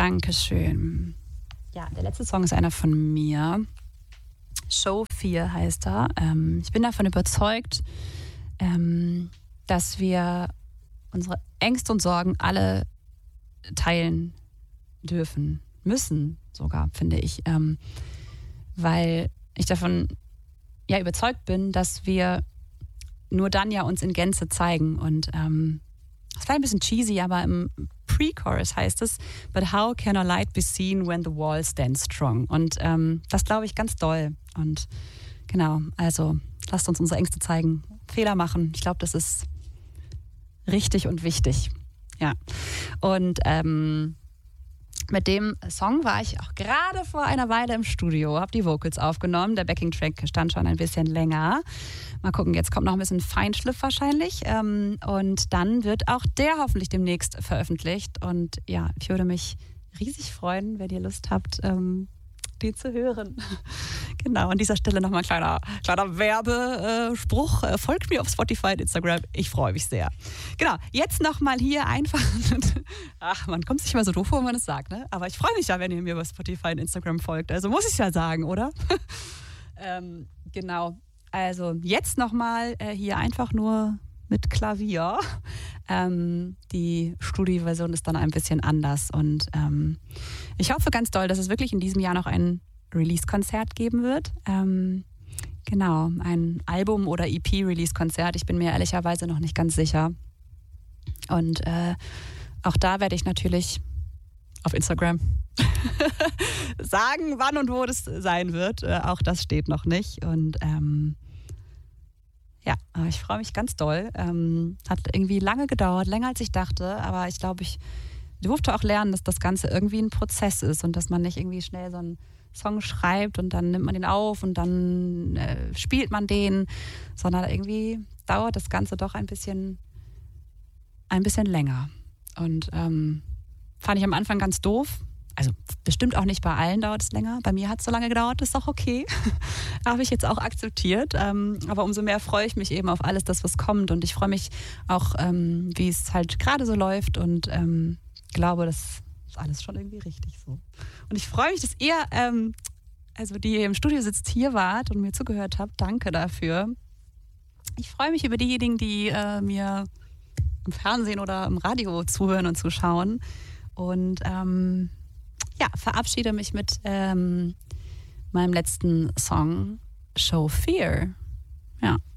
Dankeschön. Ja, der letzte Song ist einer von mir. Show 4 heißt er. Ich bin davon überzeugt, dass wir unsere Ängste und Sorgen alle teilen dürfen, müssen sogar, finde ich. Weil ich davon überzeugt bin, dass wir nur dann ja uns in Gänze zeigen. Und das war ein bisschen cheesy, aber im Pre-Chorus heißt es, but how can a light be seen when the wall stands strong? Und das glaube ich ganz doll. Und genau, also lasst uns unsere Ängste zeigen, Fehler machen. Ich glaube, das ist richtig und wichtig. Ja. Und mit dem Song war ich auch gerade vor einer Weile im Studio, habe die Vocals aufgenommen. Der Backing-Track stand schon ein bisschen länger. Mal gucken, jetzt kommt noch ein bisschen Feinschliff wahrscheinlich. Und dann wird auch der hoffentlich demnächst veröffentlicht. Und ja, ich würde mich riesig freuen, wenn ihr Lust habt, den zu hören. Genau, an dieser Stelle nochmal ein kleiner Werbespruch. Folgt mir auf Spotify und Instagram. Ich freue mich sehr. Genau, jetzt nochmal hier einfach. Ach, man kommt sich immer so doof vor, wenn man es sagt, ne? Aber ich freue mich ja, wenn ihr mir bei Spotify und Instagram folgt. Also muss ich ja sagen, oder? Genau, also jetzt nochmal hier einfach nur mit Klavier. Die Studioversion ist dann ein bisschen anders und ich hoffe ganz doll, dass es wirklich in diesem Jahr noch ein Release-Konzert geben wird. Genau, ein Album- oder EP-Release-Konzert. Ich bin mir ehrlicherweise noch nicht ganz sicher. Und auch da werde ich natürlich auf Instagram sagen, wann und wo das sein wird. Auch das steht noch nicht. Und ja, ich freue mich ganz doll. Hat irgendwie lange gedauert, länger als ich dachte. Aber ich glaube, ich durfte auch lernen, dass das Ganze irgendwie ein Prozess ist und dass man nicht irgendwie schnell so einen Song schreibt und dann nimmt man den auf und dann spielt man den, sondern irgendwie dauert das Ganze doch ein bisschen länger. Und fand ich am Anfang ganz doof. Also bestimmt auch nicht bei allen dauert es länger. Bei mir hat es so lange gedauert, ist auch okay. Habe ich jetzt auch akzeptiert. Aber umso mehr freue ich mich eben auf alles das, was kommt. Und ich freue mich auch, wie es halt gerade so läuft und glaube, das ist alles schon irgendwie richtig so. Und ich freue mich, dass ihr, also die ihr im Studio sitzt, hier wart und mir zugehört habt. Danke dafür. Ich freue mich über diejenigen, die mir im Fernsehen oder im Radio zuhören und zuschauen. Und verabschiede mich mit meinem letzten Song, Show 4. Ja.